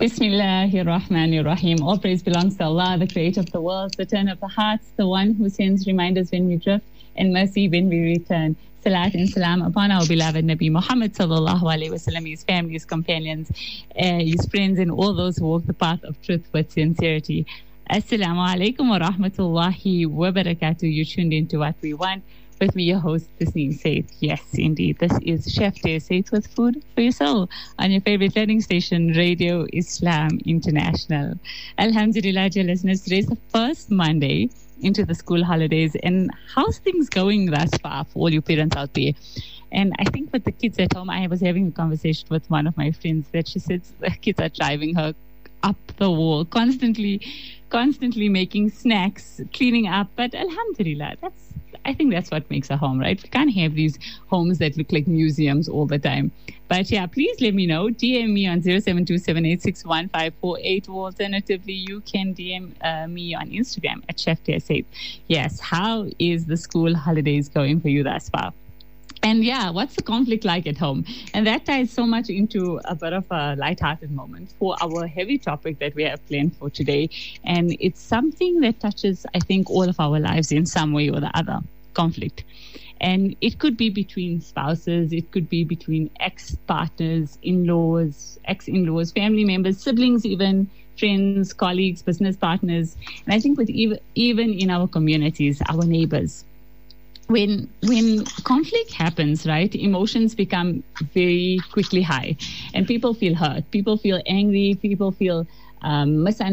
Bismillahir Rahmanir Rahim. All praise belongs to Allah, the creator of the world, the turner of the hearts, the one who sends reminders when we drift and mercy when we return. Salat and salam upon our beloved Nabi Muhammad sallallahu alaihi wasallam, his family, his companions, his friends, and all those who walk the path of truth with sincerity. Assalamu alaikum wa rahmatullahi wa barakatuh. You tuned into What We Want with me, your host, Tasneem Said. Yes, indeed, this is Chef Day Said with food for your soul on your favorite learning station, Radio Islam International. Alhamdulillah, dear listeners, today's the first Monday into the school holidays, and how's things going thus far for all you parents out there? And I think with the kids at home, I was having a conversation with one of my friends that she said the kids are driving her up the wall, constantly making snacks, cleaning up. But alhamdulillah, I think that's what makes a home, right? We can't have these homes that look like museums all the time. But yeah, please let me know. DM me on 0727861548, or alternatively, you can DM me on Instagram at Chef Day Said. Yes, how is the school holidays going for you thus far? And yeah, what's the conflict like at home? And that ties so much into a bit of a lighthearted moment for our heavy topic that we have planned for today. And it's something that touches, I think, all of our lives in some way or the other. Conflict. And it could be between spouses, it could be between ex-partners, in-laws, ex-in-laws, family members, siblings even, friends, colleagues, business partners. And I think with even in our communities, our neighbors. When conflict happens, right, emotions become very quickly high, and people feel hurt, people feel angry, people feel misunderstood.